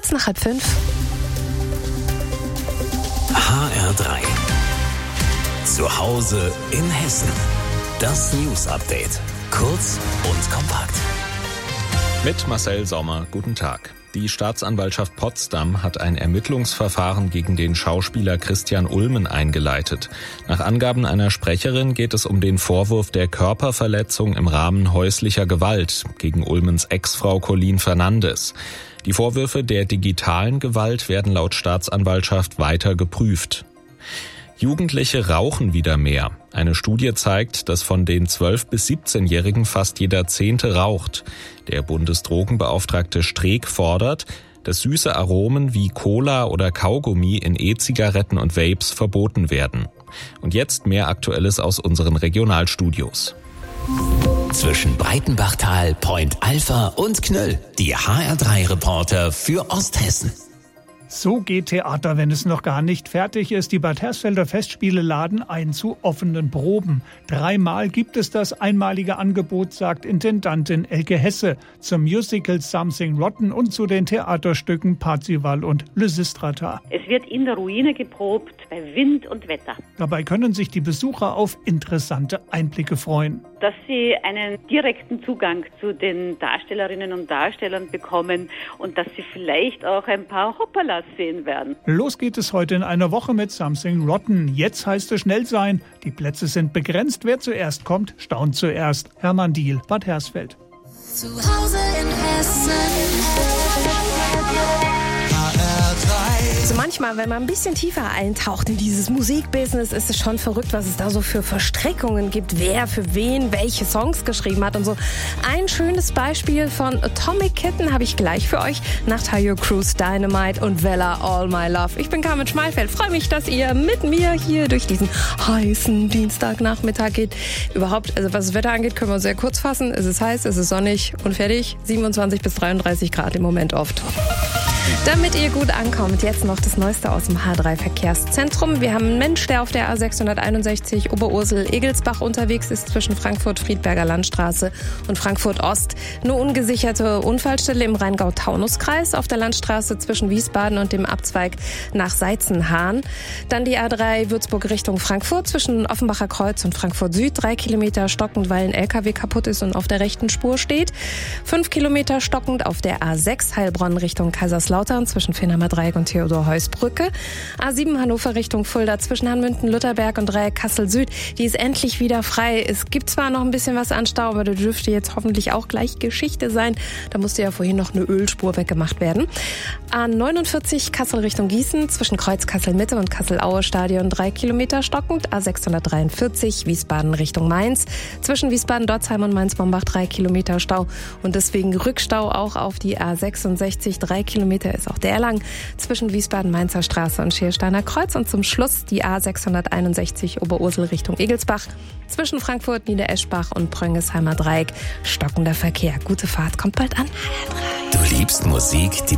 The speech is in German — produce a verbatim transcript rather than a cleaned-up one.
kurz nach halb fünf. H R drei. Zu Hause in Hessen. Das News Update. Kurz und kompakt. Mit Marcel Sommer, guten Tag. Die Staatsanwaltschaft Potsdam hat ein Ermittlungsverfahren gegen den Schauspieler Christian Ulmen eingeleitet. Nach Angaben einer Sprecherin geht es um den Vorwurf der Körperverletzung im Rahmen häuslicher Gewalt gegen Ulmens Ex-Frau Colleen Fernandes. Die Vorwürfe der digitalen Gewalt werden laut Staatsanwaltschaft weiter geprüft. Jugendliche rauchen wieder mehr. Eine Studie zeigt, dass von den zwölf- bis siebzehnjährigen fast jeder Zehnte raucht. Der Bundesdrogenbeauftragte Streeck fordert, dass süße Aromen wie Cola oder Kaugummi in E-Zigaretten und Vapes verboten werden. Und jetzt mehr Aktuelles aus unseren Regionalstudios. Zwischen Breitenbachtal, Point Alpha und Knöll. Die H R drei Reporter für Osthessen. So geht Theater, wenn es noch gar nicht fertig ist. Die Bad Hersfelder Festspiele laden ein zu offenen Proben. Dreimal gibt es das einmalige Angebot, sagt Intendantin Elke Hesse, zum Musical Something Rotten und zu den Theaterstücken Parzival und Lysistrata. Es wird in der Ruine geprobt, bei Wind und Wetter. Dabei können sich die Besucher auf interessante Einblicke freuen. Dass sie einen direkten Zugang zu den Darstellerinnen und Darstellern bekommen und dass sie vielleicht auch ein paar Hoppalas sehen werden. Los geht es heute in einer Woche mit Something Rotten. Jetzt heißt es schnell sein. Die Plätze sind begrenzt. Wer zuerst kommt, staunt zuerst. Hermann Diehl, Bad Hersfeld. Zu Hause in Hessen. So manchmal, wenn man ein bisschen tiefer eintaucht in dieses Musikbusiness, ist es schon verrückt, was es da so für Verstrickungen gibt, wer für wen welche Songs geschrieben hat und so. Ein schönes Beispiel von Atomic Kitten habe ich gleich für euch nach Tayo Cruz, Dynamite und Vella All My Love. Ich bin Carmen Schmalfeld, freue mich, dass ihr mit mir hier durch diesen heißen Dienstagnachmittag geht. Überhaupt, also was das Wetter angeht, können wir sehr kurz fassen. Es ist heiß, es ist sonnig und fertig. siebenundzwanzig bis dreiunddreißig Grad im Moment oft. Damit ihr gut ankommt, jetzt noch das Neueste aus dem H drei Verkehrszentrum. Wir haben einen Mensch, der auf der A sechshunderteinundsechzig Oberursel-Egelsbach unterwegs ist, zwischen Frankfurt-Friedberger Landstraße und Frankfurt-Ost. Eine ungesicherte Unfallstelle im Rheingau-Taunus-Kreis auf der Landstraße zwischen Wiesbaden und dem Abzweig nach Seitzenhahn. Dann die A drei Würzburg Richtung Frankfurt zwischen Offenbacher Kreuz und Frankfurt Süd. Drei Kilometer stockend, weil ein L K W kaputt ist und auf der rechten Spur steht. Fünf Kilometer stockend auf der A sechs Heilbronn Richtung Kaiserslautern zwischen Fenhamer Dreieck und Theodor-Heuss-Brücke. A sieben Hannover Richtung Fulda zwischen Hanmünden, Lutherberg und Dreieck Kassel Süd. Die ist endlich wieder frei. Es gibt zwar noch ein bisschen was an Stau, aber da dürfte jetzt hoffentlich auch gleich Geschichte sein. Da musste ja vorhin noch eine Ölspur weggemacht werden. A neunundvierzig Kassel Richtung Gießen zwischen Kreuz Kassel-Mitte und Kassel-Aue-Stadion drei Kilometer stockend. A sechshundertdreiundvierzig Wiesbaden Richtung Mainz zwischen Wiesbaden-Dotzheim und Mainz-Bombach drei Kilometer Stau und deswegen Rückstau auch auf die A sechsundsechzig. Drei Kilometer ist auch der lang zwischen Wiesbaden-Mainzer Straße und Schiersteiner Kreuz und zum Schluss die A sechshunderteinundsechzig Oberursel Richtung Egelsbach zwischen Frankfurt, Niedereschbach und Pröngensheimer Dreieck. Stockender Verkehr. Gute Fahrt, kommt bald an. Du liebst Musik, die